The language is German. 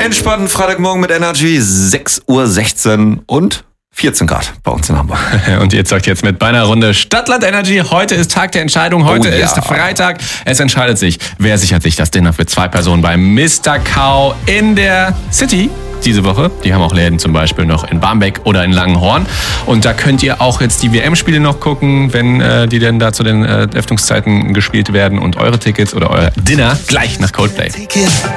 entspannten Freitagmorgen mit Energy, 6:16 Uhr und 14 Grad bei uns in Hamburg. Und ihr zockt jetzt mit bei einer Runde Stadtland Energy. Heute ist Tag der Entscheidung. Heute ist Freitag. Es entscheidet sich, wer sichert sich das Dinner für 2 Personen bei Mr. Cow in der City diese Woche. Die haben auch Läden zum Beispiel noch in Barmbek oder in Langenhorn. Und da könnt ihr auch jetzt die WM-Spiele noch gucken, wenn die denn da zu den Öffnungszeiten gespielt werden. Und eure Tickets oder euer Dinner gleich nach Coldplay.